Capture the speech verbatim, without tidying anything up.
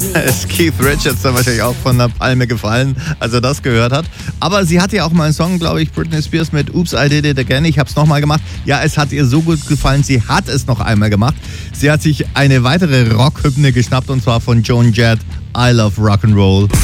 ist Keith Richards dann wahrscheinlich auch von der Palme gefallen, als er das gehört hat. Aber sie hatte ja auch mal einen Song, glaube ich, Britney Spears mit Oops, I Did It Again. Ich habe es nochmal gemacht. Ja, es hat ihr so gut gefallen, sie hat es noch einmal gemacht. Sie hat sich eine weitere Rockhymne geschnappt und zwar von Joan Jett, I Love Rock'n'Roll.